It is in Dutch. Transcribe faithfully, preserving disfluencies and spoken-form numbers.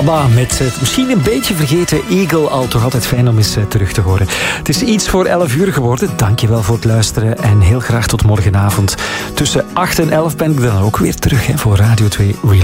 ABBA met het misschien een beetje vergeten Eagle, al toch altijd fijn om eens terug te horen. Het is iets voor elf uur geworden. Dankjewel voor het luisteren en heel graag tot morgenavond. Tussen acht en elf ben ik dan ook weer terug hè, voor Radio twee Real.